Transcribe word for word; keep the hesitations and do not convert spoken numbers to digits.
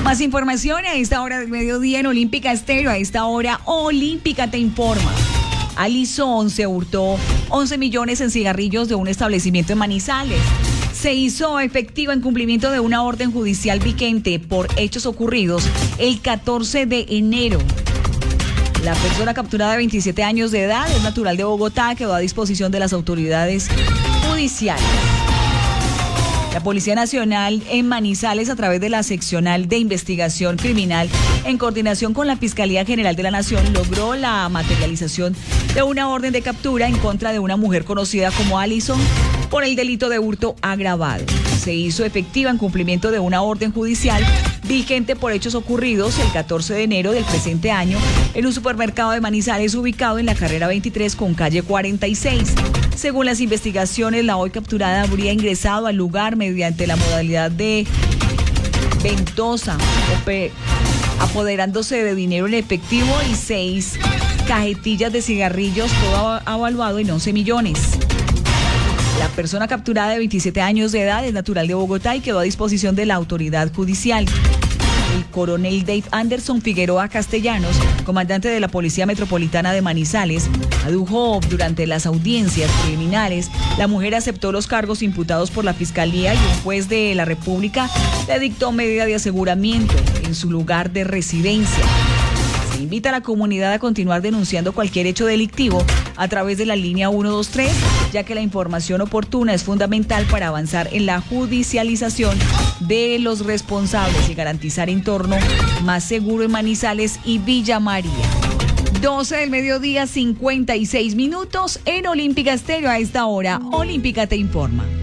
Más información a esta hora del mediodía en Olímpica Estéreo. A esta hora, Olímpica te informa. Alison se hurtó once millones en cigarrillos de un establecimiento en Manizales. Se hizo efectiva en cumplimiento de una orden judicial vigente por hechos ocurridos el catorce de enero. La persona capturada de veintisiete años de edad es natural de Bogotá, quedó a disposición de las autoridades judiciales. La Policía Nacional en Manizales, a través de la Seccional de Investigación Criminal, en coordinación con la Fiscalía General de la Nación, logró la materialización de una orden de captura en contra de una mujer conocida como Alison por el delito de hurto agravado. Se hizo efectiva en cumplimiento de una orden judicial vigente por hechos ocurridos el catorce de enero del presente año en un supermercado de Manizales ubicado en la carrera veintitrés con calle cuarenta y seis. Según las investigaciones, la hoy capturada habría ingresado al lugar mediante la modalidad de ventosa, apoderándose de dinero en efectivo y seis cajetillas de cigarrillos, todo avaluado en once millones. La persona capturada de veintisiete años de edad es natural de Bogotá y quedó a disposición de la autoridad judicial. El coronel Dave Anderson Figueroa Castellanos, comandante de la Policía Metropolitana de Manizales, adujo durante las audiencias preliminares, la mujer aceptó los cargos imputados por la Fiscalía y un juez de la República le dictó medida de aseguramiento en su lugar de residencia. Se invita a la comunidad a continuar denunciando cualquier hecho delictivo a través de la línea ciento veintitrés, ya que la información oportuna es fundamental para avanzar en la judicialización de los responsables y garantizar entorno más seguro en Manizales y Villa María. doce del mediodía, cincuenta y seis minutos en Olímpica Estéreo. A esta hora, Olímpica te informa.